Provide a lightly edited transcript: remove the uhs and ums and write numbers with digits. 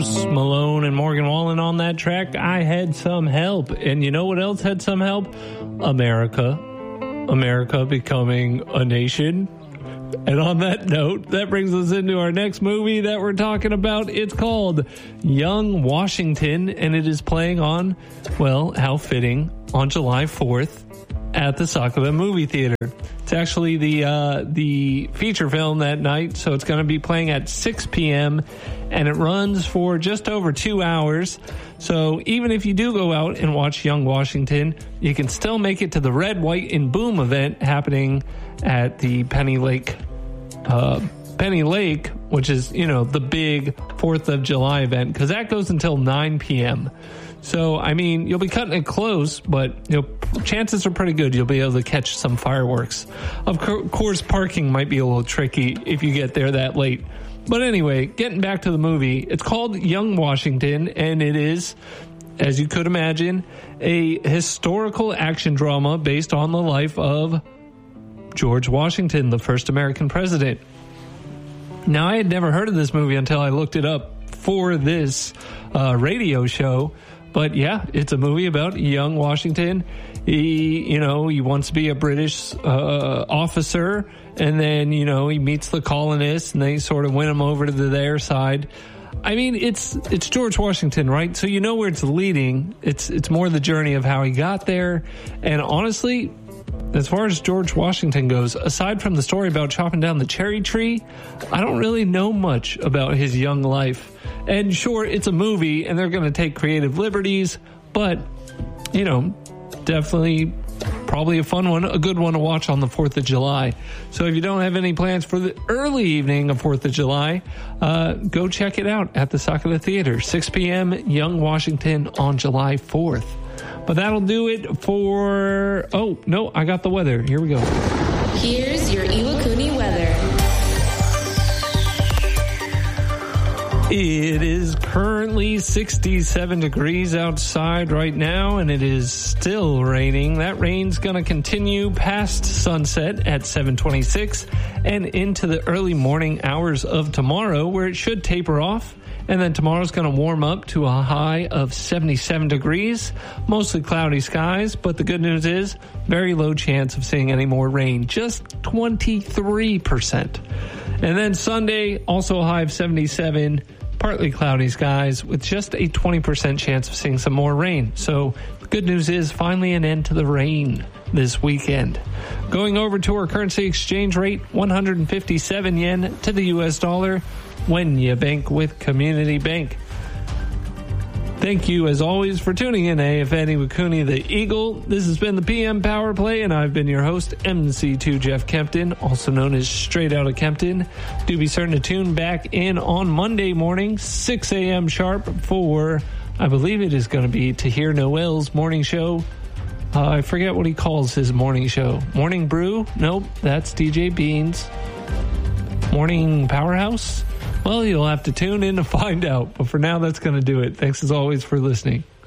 Malone and Morgan Wallen on that track. I had some help. And you know what else had some help? America becoming a nation. And on that note, that brings us into our next movie that we're talking about. It's called Young Washington, and it is playing on, well, how fitting, on July 4th at the Sakura Movie Theater. It's actually the feature film that night, so it's going to be playing at 6 p.m., and it runs for just over 2 hours. So even if you do go out and watch Young Washington, you can still make it to the Red, White, and Boom event happening at the Penny Lake, which is, you know, the big 4th of July event, because that goes until 9 p.m. So, I mean, you'll be cutting it close, but you know, chances are pretty good you'll be able to catch some fireworks. Of course, parking might be a little tricky if you get there that late. But anyway, getting back to the movie, it's called Young Washington, and it is, as you could imagine, a historical action drama based on the life of George Washington, the first American president. Now, I had never heard of this movie until I looked it up for this radio show. But yeah, it's a movie about young Washington. He wants to be a British officer, and then, you know, he meets the colonists, and they sort of win him over to their side. I mean, it's George Washington, right? So you know where it's leading. It's more the journey of how he got there. And honestly, as far as George Washington goes, aside from the story about chopping down the cherry tree, I don't really know much about his young life. And sure, it's a movie, and they're going to take creative liberties, but, you know, definitely probably a fun one, a good one to watch on the 4th of July. So if you don't have any plans for the early evening of 4th of July, go check it out at the Sakura Theater, 6 p.m., Young Washington on July 4th. But that'll do it for... Oh, no, I got the weather. Here we go. Here's your Iwakuni weather. It is currently 67 degrees outside right now, and it is still raining. That rain's going to continue past sunset at 7:26 and into the early morning hours of tomorrow, where it should taper off. And then tomorrow's going to warm up to a high of 77 degrees, mostly cloudy skies. But the good news is very low chance of seeing any more rain, just 23%. And then Sunday, also a high of 77, partly cloudy skies with just a 20% chance of seeing some more rain. So the good news is finally an end to the rain this weekend. Going over to our currency exchange rate, 157 yen to the US dollar when you bank with Community Bank. Thank you, as always, for tuning in to AFN Iwakuni the Eagle. This has been the PM Power Play, and I've been your host, MC2 Jeff Kempton, also known as Straight Outta Kempton. Do be certain to tune back in on Monday morning, 6 a.m. sharp, for, I believe it is going to be Tahir Noel's morning show. I forget what he calls his morning show. Morning Brew? Nope, that's DJ Beans. Morning Powerhouse? Well, you'll have to tune in to find out. But for now, that's going to do it. Thanks as always for listening.